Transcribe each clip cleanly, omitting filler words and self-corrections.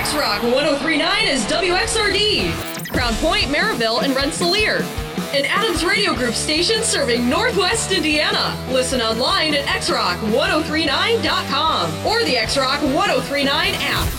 X-Rock 103.9 is WXRD. Crown Point, Maryville, and Rensselaer. An Adams Radio Group station serving Northwest Indiana. Listen online at xrock1039.com or the X-Rock 1039 app.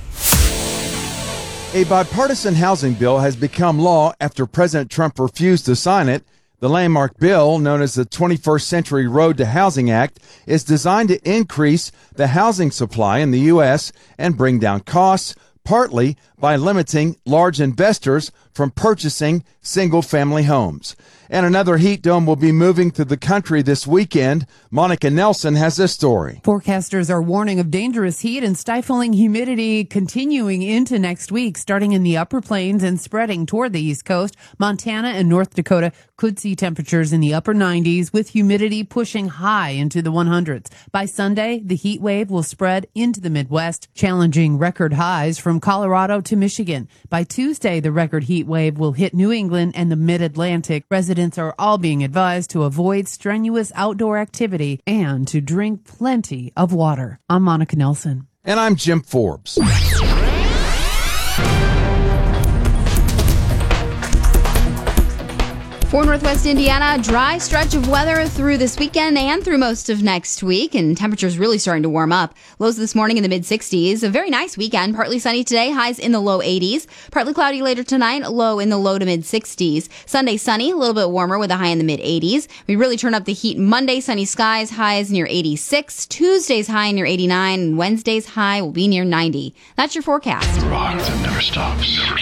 A bipartisan housing bill has become law after President Trump refused to sign it. The landmark bill, known as the 21st Century Road to Housing Act, is designed to increase the housing supply in the U.S. and bring down costs, partly by limiting large investors from purchasing single-family homes. And another heat dome will be moving through the country this weekend. Monica Nelson has this story. Forecasters are warning of dangerous heat and stifling humidity continuing into next week, starting in the upper plains and spreading toward the East Coast. Montana and North Dakota could see temperatures in the upper 90s with humidity pushing high into the 100s. By Sunday, the heat wave will spread into the Midwest, challenging record highs from Colorado to Michigan. By Tuesday, the record heat wave will hit New England and the Mid-Atlantic. Residents are all being advised to avoid strenuous outdoor activity and to drink plenty of water. I'm Monica Nelson. And I'm Jim Forbes. For Northwest Indiana, a dry stretch of weather through this weekend and through most of next week, and temperatures really starting to warm up. Lows this morning in the mid-60s. A very nice weekend. Partly sunny today, highs in the low 80s. Partly cloudy later tonight, low in the low to mid-60s. Sunday sunny, a little bit warmer with a high in the mid-80s. We really turn up the heat Monday, sunny skies, highs near 86. Tuesday's high near 89, and Wednesday's high will be near 90. That's your forecast. The rock that never stops.